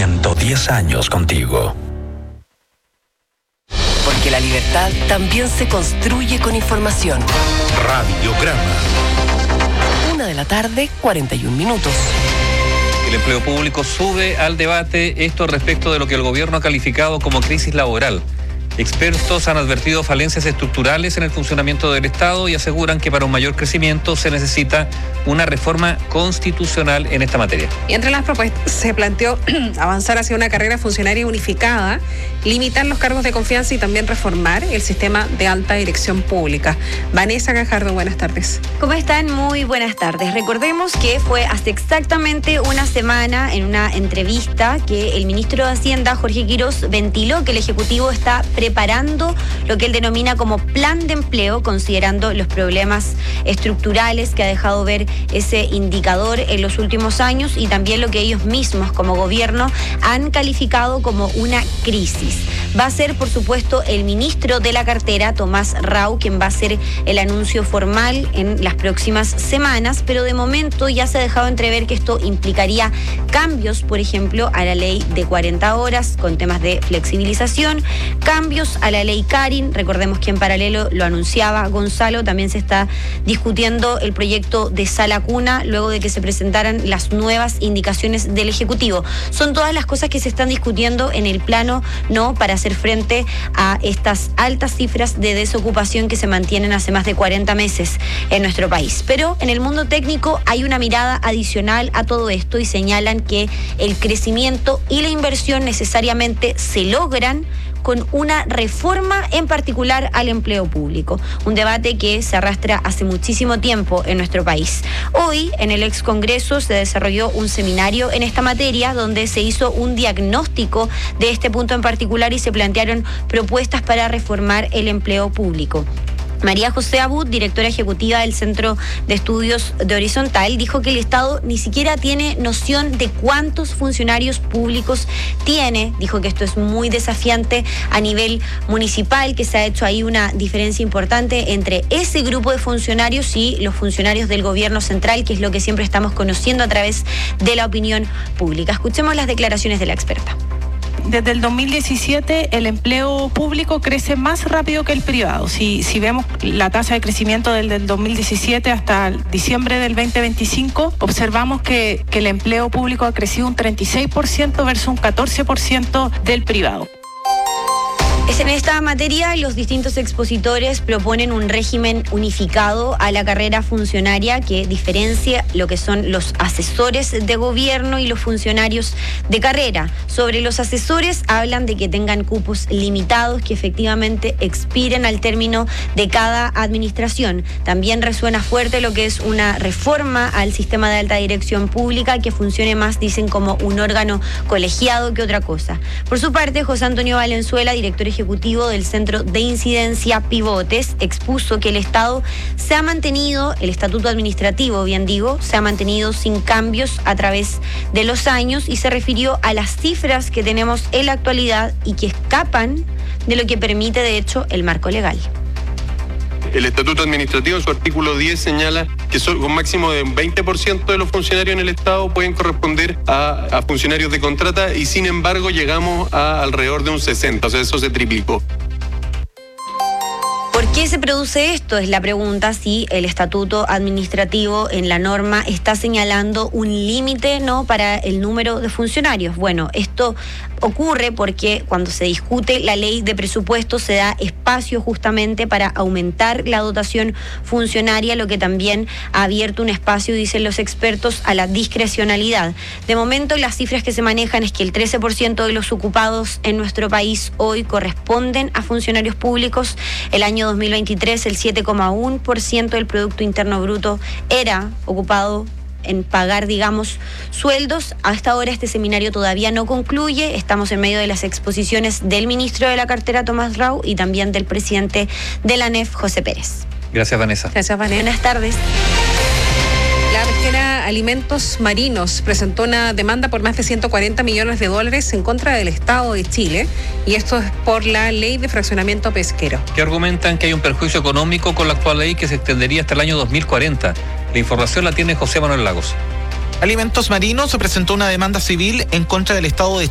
110 años contigo. Porque la libertad también se construye con información. Radiograma. 1:41 p.m. El empleo público sube al debate, esto respecto de lo que el gobierno ha calificado como crisis laboral. Expertos han advertido falencias estructurales en el funcionamiento del Estado y aseguran que para un mayor crecimiento se necesita una reforma constitucional en esta materia. Y entre las propuestas se planteó avanzar hacia una carrera funcionaria unificada, limitar los cargos de confianza y también reformar el sistema de alta dirección pública. Vanessa Gajardo, buenas tardes. ¿Cómo están? Muy buenas tardes. Recordemos que fue hace exactamente una semana en una entrevista que el ministro de Hacienda, Jorge Quirós, ventiló que el Ejecutivo está preparando lo que él denomina como plan de empleo, considerando los problemas estructurales que ha dejado ver ese indicador en los últimos años y también lo que ellos mismos como gobierno han calificado como una crisis. Va a ser, por supuesto, el ministro de la cartera, Tomás Rau, quien va a hacer el anuncio formal en las próximas semanas, pero de momento ya se ha dejado entrever que esto implicaría cambios, por ejemplo, a la ley de 40 horas con temas de flexibilización, cambios a la ley Karin. Recordemos que en paralelo, lo anunciaba Gonzalo, también se está discutiendo el proyecto de Sala Cuna luego de que se presentaran las nuevas indicaciones del Ejecutivo. Son todas las cosas que se están discutiendo en el plano, ¿no?, para hacer frente a estas altas cifras de desocupación que se mantienen hace más de 40 meses en nuestro país. Pero en el mundo técnico hay una mirada adicional a todo esto y señalan que el crecimiento y la inversión necesariamente se logran con una reforma en particular al empleo público. Un debate que se arrastra hace muchísimo tiempo en nuestro país. Hoy, en el ex Congreso, se desarrolló un seminario en esta materia donde se hizo un diagnóstico de este punto en particular y se plantearon propuestas para reformar el empleo público. María José Abud, directora ejecutiva del Centro de Estudios de Horizontal, dijo que el Estado ni siquiera tiene noción de cuántos funcionarios públicos tiene. Dijo que esto es muy desafiante a nivel municipal, que se ha hecho ahí una diferencia importante entre ese grupo de funcionarios y los funcionarios del gobierno central, que es lo que siempre estamos conociendo a través de la opinión pública. Escuchemos las declaraciones de la experta. Desde el 2017 el empleo público crece más rápido que el privado. Si vemos la tasa de crecimiento desde el 2017 hasta diciembre del 2025, observamos que el empleo público ha crecido un 36% versus un 14% del privado. En esta materia, los distintos expositores proponen un régimen unificado a la carrera funcionaria que diferencia lo que son los asesores de gobierno y los funcionarios de carrera. Sobre los asesores, hablan de que tengan cupos limitados que efectivamente expiren al término de cada administración. También resuena fuerte lo que es una reforma al sistema de alta dirección pública que funcione más, dicen, como un órgano colegiado que otra cosa. Por su parte, José Antonio Valenzuela, director ejecutivo del Centro de Incidencia Pivotes, expuso que el Estado se ha mantenido, el estatuto administrativo, bien digo, se ha mantenido sin cambios a través de los años y se refirió a las cifras que tenemos en la actualidad y que escapan de lo que permite, de hecho, el marco legal. El estatuto administrativo en su artículo 10 señala que con máximo de un 20% de los funcionarios en el Estado pueden corresponder a funcionarios de contrata y sin embargo llegamos a alrededor de un 60%, o sea, eso se triplicó. ¿Por qué se produce esto? Es la pregunta, si el estatuto administrativo en la norma está señalando un límite, ¿no?, para el número de funcionarios. Bueno, esto ocurre porque cuando se discute la ley de presupuesto se da espacio justamente para aumentar la dotación funcionaria, lo que también ha abierto un espacio, dicen los expertos, a la discrecionalidad. De momento, las cifras que se manejan es que el 13% de los ocupados en nuestro país hoy corresponden a funcionarios públicos. El año 2023, el 7,1% del Producto Interno Bruto era ocupado en pagar, digamos, sueldos. Hasta ahora este seminario todavía no concluye. Estamos en medio de las exposiciones del ministro de la cartera, Tomás Rau, y también del presidente de la ANEF, José Pérez. Gracias, Vanessa. Gracias, Vanessa. Buenas tardes. La pesquera Alimentos Marinos presentó una demanda por más de $140 millones en contra del Estado de Chile, y esto es por la ley de fraccionamiento pesquero. Que argumentan que hay un perjuicio económico con la actual ley que se extendería hasta el año 2040. La información la tiene José Manuel Lagos. Alimentos Marinos presentó una demanda civil en contra del Estado de